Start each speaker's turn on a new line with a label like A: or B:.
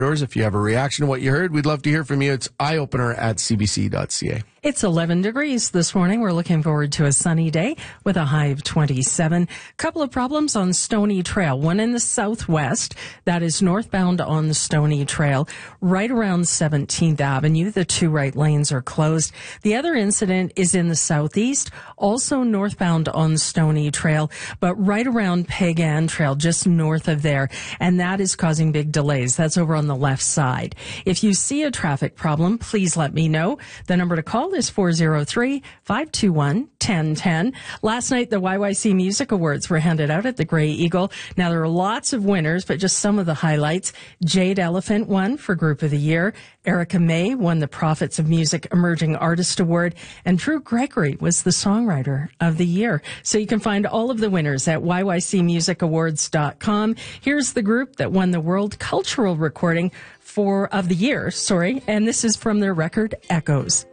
A: If you have a reaction to what you heard, we'd love to hear from you. It's eyeopener@cbc.ca.
B: It's 11 degrees this morning. We're looking forward to a sunny day with a high of 27. Couple of problems on Stony Trail. One in the southwest, that is northbound on the Stony Trail, right around 17th Avenue. The two right lanes are closed. The other incident is in the southeast, also northbound on Stony Trail, but right around Peg Ann Trail, just north of there. And that is causing big delays. That's over on the left side. If you see a traffic problem, please let me know. The number to call is 403-521-1010. Last night, the YYC Music Awards were handed out at the Grey Eagle. Now, there are lots of winners, but just some of the highlights. Jade Elephant won for Group of the Year. Erica May won the Prophets of Music Emerging Artist Award. And Drew Gregory was the Songwriter of the Year. So you can find all of the winners at yycmusicawards.com. Here's the group that won the World Cultural Recording of the Year, and this is from their record, Echoes.